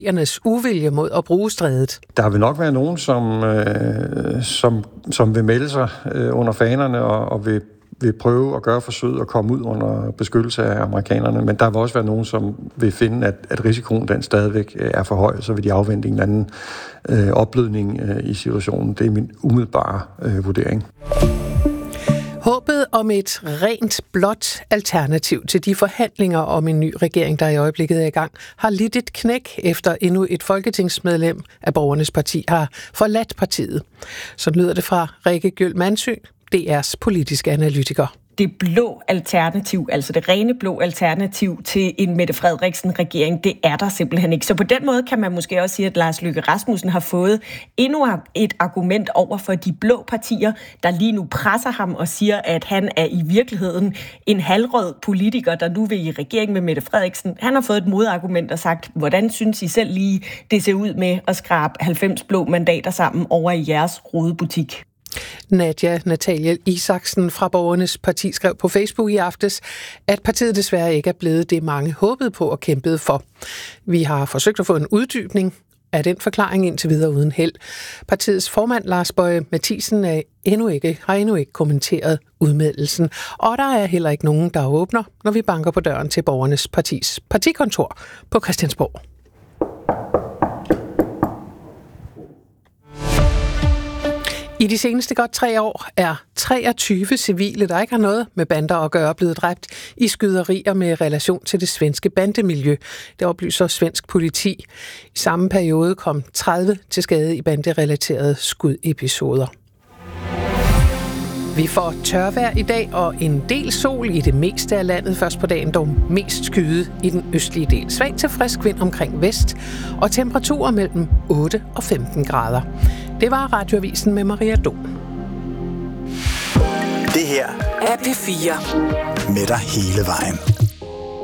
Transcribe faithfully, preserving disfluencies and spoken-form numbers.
uvilje mod at bruge strædet. Der vil nok være nogen, som, øh, som, som vil melde sig øh, under fanerne og, og vil, vil prøve at gøre forsøget at komme ud under beskyttelse af amerikanerne, men der vil også være nogen, som vil finde, at, at risikoen den stadigvæk er for høj, så vil de afvente en eller anden øh, opblødning øh, i situationen. Det er min umiddelbare øh, vurdering. Håbet om et rent blåt alternativ til de forhandlinger om en ny regering, der i øjeblikket er i gang, har lidt et knæk, efter endnu et folketingsmedlem af Borgernes Parti har forladt partiet. Så lyder det fra Rikke Gjøl Mandsø, D R's politiske analytiker. Det blå alternativ, altså det rene blå alternativ til en Mette Frederiksen-regering, det er der simpelthen ikke. Så på den måde kan man måske også sige, at Lars Løkke Rasmussen har fået endnu et argument over for de blå partier, der lige nu presser ham og siger, at han er i virkeligheden en halvrød politiker, der nu vil i regering med Mette Frederiksen. Han har fået et modargument og sagt, hvordan synes I selv lige, det ser ud med at skrabe halvfems blå mandater sammen over i jeres rodebutik? Nadia Natalie Isaksen fra Borgernes Parti skrev på Facebook i aftes, at partiet desværre ikke er blevet det, mange håbede på og kæmpede for. Vi har forsøgt at få en uddybning af den forklaring indtil videre uden held. Partiets formand Lars Boje Mathiesen er endnu ikke, har endnu ikke kommenteret udmeldelsen, og der er heller ikke nogen, der åbner, når vi banker på døren til Borgernes Partis partikontor på Christiansborg. I de seneste godt tre år er treogtyve civile, der ikke har noget med bander at gøre, blevet dræbt i skyderier med relation til det svenske bandemiljø. Det oplyser svensk politi. I samme periode kom tredive til skade i banderelaterede skudepisoder. Vi får tørvejr i dag og en del sol i det meste af landet. Først på dagen dog mest skyde i den østlige del. Svag til frisk vind omkring vest og temperaturer mellem otte og femten grader. Det var Radioavisen med Maria Dom. Det her er P fire. Med dig hele vejen.